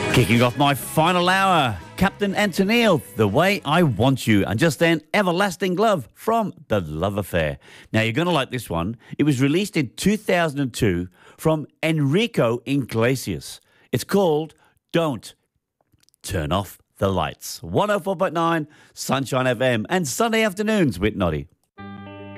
Kicking off my final hour, Captain Antonio, The Way I Want You. And just then, Everlasting Love from The Love Affair. Now, you're going to like this one. It was released in 2002 from Enrico Iglesias. It's called Don't Turn Off the Lights. 104.9 Sunshine FM and Sunday afternoons with Noddy.